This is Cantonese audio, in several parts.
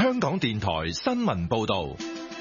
香港電台新聞報道。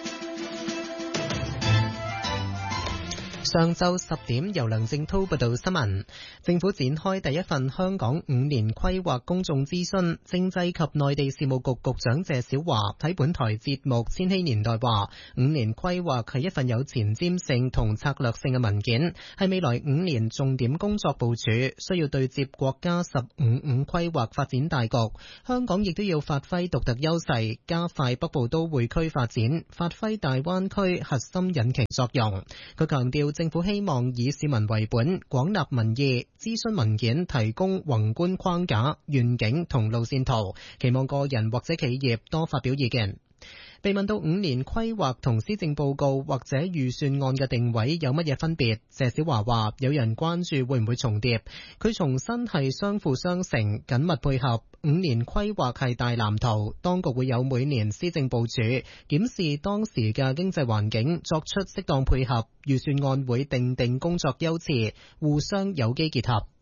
上晝10點，由梁正滔報道新聞。政府展開第一份香港5年規劃公眾諮詢，政制及內地事務局局長謝小華喺本台節目《千禧年代》話，5年規劃係一份有前瞻性同策略性嘅文件，係未來5年重點工作部署，需要對接國家15規劃發展大局。香港亦都要發揮獨特優勢，加快北部都會區發展，發揮大灣區核心引擎作用。佢強調，政府希望以市民為本，廣納民意，諮詢文件提供宏觀框架、願景同路線圖，期望個人或者企業多發表意見。被問到5年規劃同施政報告或者預算案嘅定位有乜嘢分別，謝小華話有人關注會唔會重疊，佢重申係相輔相成，緊密配合。5年規劃係大藍圖，當局會有每年施政部署，檢視當時嘅經濟環境，作出適當配合。預算案會定工作優次，互相有機結合。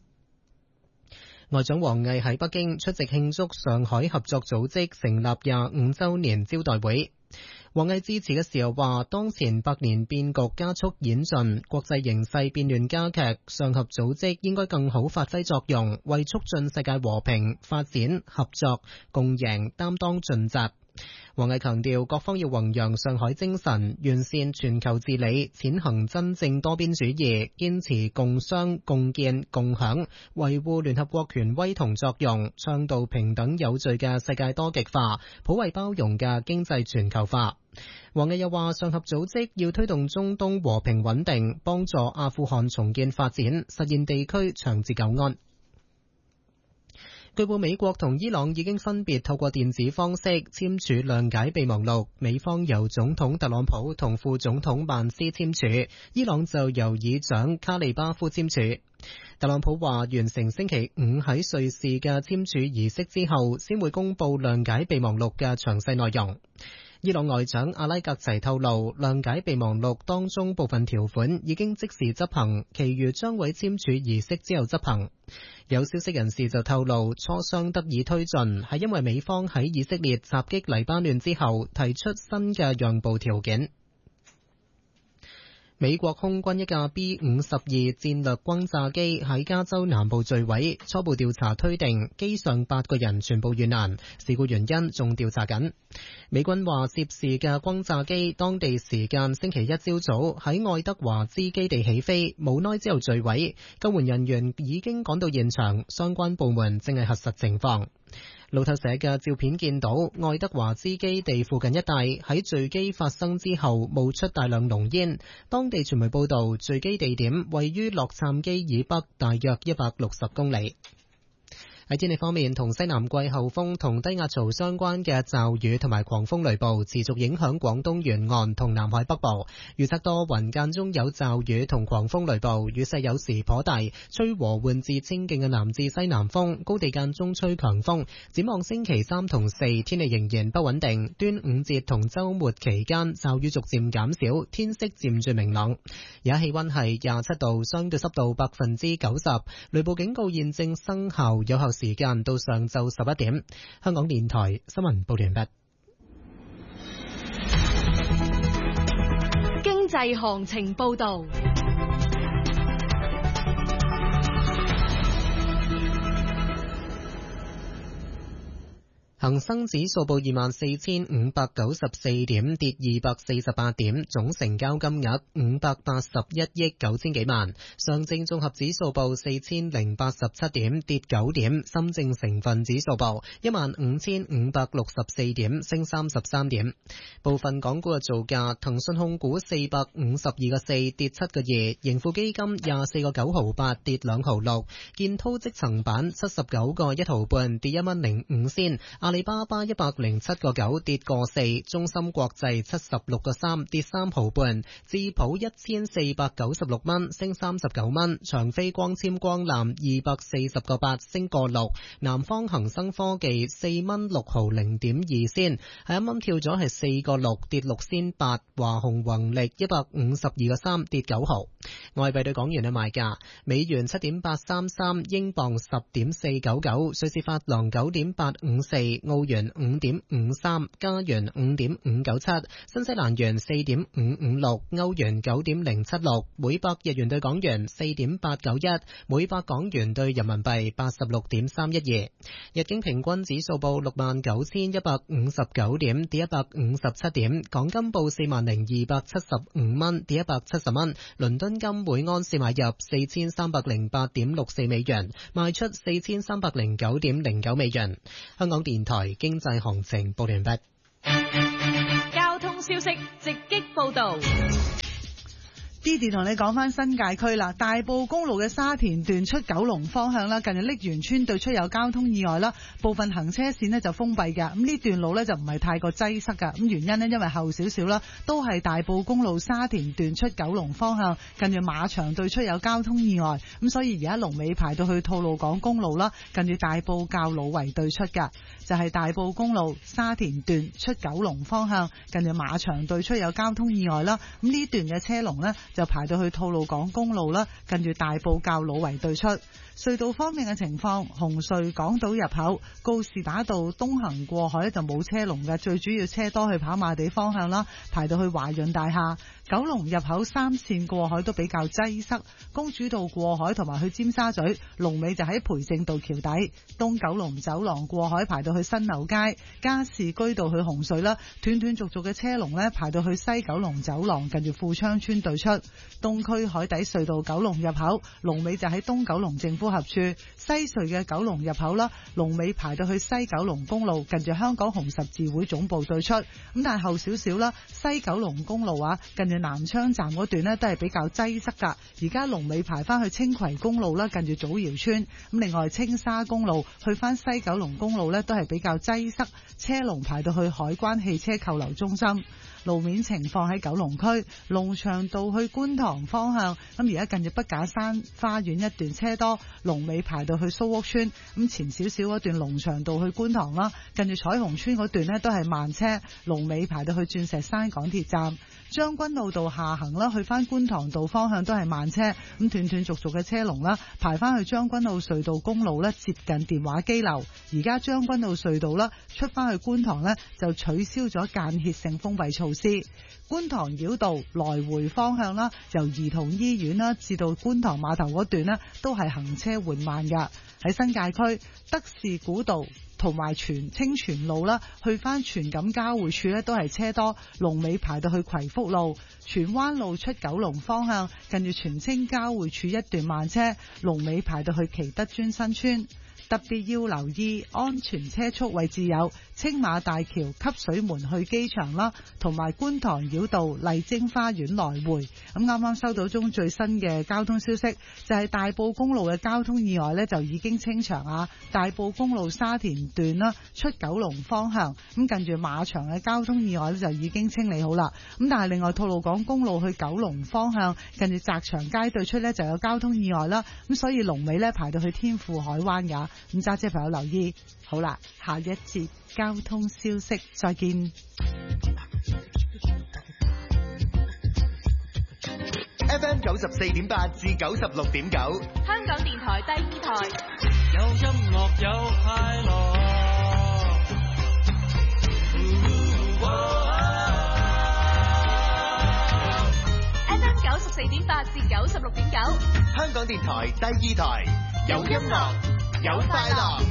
外長王毅喺北京出席慶祝上海合作組織成立25週年招待會。王毅致辭嘅時候話，當前百年變局加速演進，國際形勢變亂加劇，上合組織應該更好發揮作用，為促進世界和平、發展、合作、共贏擔當盡責。王毅強調，各方要弘揚上海精神，完善全球治理，踐行真正多邊主義，堅持共商、共建、共享，維護聯合國權威同作用，倡導平等有序嘅世界多極化，普惠包容嘅經濟全球化。王毅又話，上合組織要推動中東和平穩定，幫助阿富汗重建發展，實現地區長治久安。據報美國同伊朗已經分別透過電子方式簽署諒解備忘錄，美方由總統特朗普同副總統曼斯簽署，伊朗就由議長卡利巴夫簽署。特朗普話完成星期5喺瑞士嘅簽署儀式之後，先會公佈諒解備忘錄嘅詳細內容。伊朗外長阿拉格齊透露，諒解備忘錄當中部分條款已經即時執行，其餘將會簽署儀式之後執行。有消息人士就透露，磋商得以推進，係因為美方喺以色列襲擊黎巴嫩之後提出新嘅讓步條件。美國空軍一架 B-52戰略轟炸機喺加州南部墜毀，初步調查推定機上8個人全部遇難，事故原因仲調查緊。美軍話涉事嘅轟炸機當地時間星期一朝早喺愛德華茲基地起飛，冇耐之後墜毀，救援人員已經趕到現場，相關部門正係核實情況。路透社嘅照片見到愛德華茲基地附近一帶喺墜機發生之後冒出大量濃煙。當地傳媒報道，墜機地點位於洛杉磯以北大約160公里。喺天氣方面，同西南季候風同低壓槽相關嘅驟雨同埋狂風雷暴持續影響廣東沿岸同南海北部，預測多雲間中有驟雨同狂風雷暴，雨勢有時頗大，吹和緩至清勁嘅南至西南風，高地間中吹強風。展望星期3同4，天氣仍然不穩定，端午節同週末期間驟雨逐漸減少，天色漸轉明朗。而家氣溫係27度，相對濕度90%，雷暴警告現正生效，有效時間到上晝11點。香港電台新聞報完畢。 經濟行情報道。 恒生指數報24,594點，跌248點，總成交金額581億9千幾萬。上證綜合指數報4087點，跌9點。深證成分指數報15,564點，升33點。部分港股嘅造價，騰訊控股452個4，跌7個2；盈富基金24個9毫8，跌2毫6；建滔積層板79個1毫半，跌1蚊05仙。阿里巴巴107個9，跌個4；中芯國際76個3，跌3毫半；智普1496蚊，升39蚊；長飛光纖光纜240個8，升個6；南方恒生科技4蚊6毫0.2仙，係1蚊跳咗係4個6，跌6仙8；華虹宏力152個3，跌9毫。外幣對港元嘅賣價：美元7.833，英鎊10.499，瑞士法郎9.854。 澳元5.53，加元5.597，新西蘭元4.556，歐元9.076，每百日元對港元4.891，每百港元對人民幣86.312。日經平均指數報69,159點，跌157點。港金報40,275蚊，跌170蚊。倫敦金每安士買入4,308.64美元，賣出4,309.09美元。香港電台經濟行情報完畢。 交通消息直擊報道。 Didi 同你講翻新界區啦，大埔公路嘅沙田段出九龍方向啦，近日瀝源村對出有交通意外啦，部分行車線呢就封閉嘅，咁呢段路呢就唔係太過擠塞噶，咁原因呢，因為後少少啦，都係大埔公路沙田段出九龍方向，近住馬場對出有交通意外，咁所以而家龍尾排到去吐露港公路啦，近住大埔滘老圍對出噶，就係大埔公路沙田段出九龍方向，近住馬場對出有交通意外啦，咁呢段嘅車龍呢，就排到去吐露港公路啦，近住大埔滘老圍對出。隧道方面嘅情況，紅隧港島入口告士打道東行過海就冇車龍嘅，最主要車多去跑馬地方向啦，排到去華潤大廈。九龍入口三線過海都比較擠塞，公主道過海同埋去尖沙咀，龍尾就喺培正道橋底。東九龍走廊過海排到去新樓街，加士居道去紅隧啦，斷斷續續嘅車龍呢，排到去西九龍走廊近住富昌村對出。東區海底隧道九龍入口龍尾就喺東九龍政府合署，西隧嘅九龍入口啦，龍尾排到去西九龍公路近住香港紅十字會總部對出。咁但係後少少啦，西九龍公路啊，近住南昌站嗰段呢都係比較擠塞噶，而家龍尾排翻去青葵公路啦，近住祖堯村。咁另外青沙公路去翻西九龍公路呢都係比較擠塞，車龍排到去海關汽車扣留中心。路面情況喺九龍區龍翔道去觀塘方向，咁而家近住筆架山花園一段車多，龍尾排到去蘇屋村。咁前少少嗰段龍翔道去觀塘啦，近住彩虹村嗰段呢都係慢車，龍尾排到去鑽石山港鐵站。將軍澳道下行啦，去翻觀塘道方向都係慢車，咁斷斷續續嘅車龍啦，排翻去將軍澳隧道公路呢，接近電話機樓。而家將軍澳隧道啦，出翻去觀塘呢，就取消咗間歇性封閉措施。觀塘繞道來回方向啦，由兒童醫院啦至到觀塘碼頭嗰段呢，都係行車緩慢噶。喺新界區德士古道同埋清泉路啦，去翻荃錦交匯處呢都係車多，龍尾排到去葵福路。荃灣路出九龍方向，近住荃青交匯處一段慢車，龍尾排到去祈德尊新村。特別要留意安全車速位置有青馬大橋汲水門去機場啦，同埋觀塘繞道麗晶花園來回。咁啱啱收到中最新嘅交通消息，就係大埔公路嘅交通意外呢就已經清場啊！大埔公路沙田段啦，出九龍方向，咁近住馬場嘅交通意外呢就已經清理好啦。咁但係另外吐露港公路去九龍方向，近住澤祥街對出呢就有交通意外啦。咁所以龍尾呢排到去天富海灣噶。咁揸車朋友留意，好啦，下一節交通消息再見。 FM 94.8至96.9， 香港電台第二台， 有音樂有快樂。 FM 94.8至96.9， 香港電台第二台，有音樂有快樂。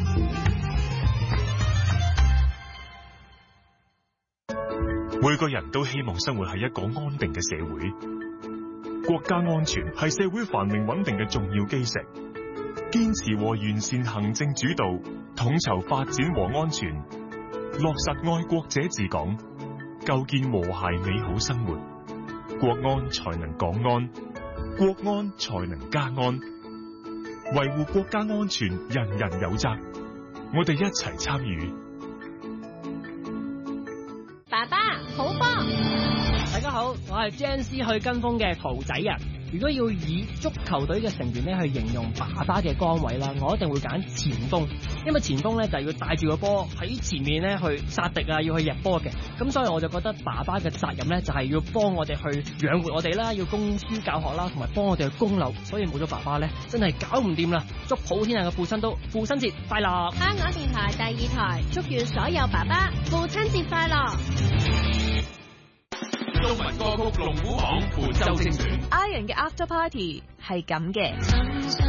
每個人都希望生活喺一個安定嘅社會，國家安全係社會繁榮穩定嘅重要基石。堅持和完善行政主導，統籌發展和安全，落實愛國者治港，構建和諧美好生活，國安才能港安，國安才能家安。維護國家安全，人人有責，我哋一齊參與。 爸爸好波！大家好，我係 J N C 去跟風嘅兔仔人。 如果要以足球隊嘅成員咧去形容爸爸嘅崗位啦，我一定會揀前鋒，因為前鋒咧就係要帶住個波喺前面咧去殺敵啊，要去入波嘅。咁所以我就覺得爸爸嘅責任咧就係要幫我哋去養活我哋啦，要供書教學啦，同埋幫我哋去供樓。所以冇咗爸爸咧，真係搞唔掂啦！祝普天下嘅父親都父親節快樂！ 香港電台第2台祝願所有爸爸父親節快樂！ 中文歌曲龍虎榜本周精選 Iron 嘅 After Party 係咁嘅。